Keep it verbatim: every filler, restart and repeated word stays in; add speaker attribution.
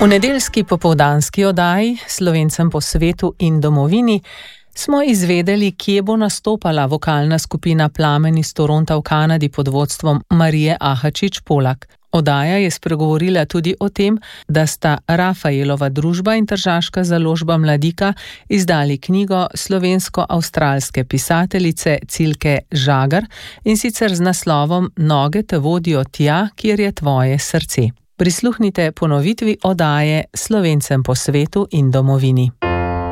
Speaker 1: V nedeljski popoldanski oddaji Slovencem po svetu in domovini smo izvedeli, kje bo nastopala vokalna skupina Plamen iz Toronta v Kanadi pod vodstvom Marije Ahačič-Polak. Oddaja je spregovorila tudi o tem, da sta Rafaelova družba in tržaška založba Mladika izdali knjigo slovensko-avstralske pisateljice Cilke Žagar, in sicer z naslovom Noge te vodijo tja, kjer je tvoje srce. Prisluhnite ponovitvi oddaje Slovencem po svetu in domovini.